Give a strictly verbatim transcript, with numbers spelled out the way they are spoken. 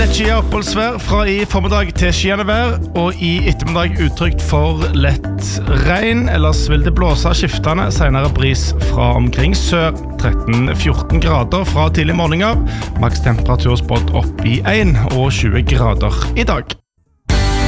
skyet oppholdsvær fra i formiddag til skyende vær, og i ettermiddag utrygt for lett regn. Ellers vil det blåse skiftende, senere bris fra omkring sør. tretten til fjorten grader fra tidlig morgen av. Maks temperatur spådd opp i en og tjue grader i dag.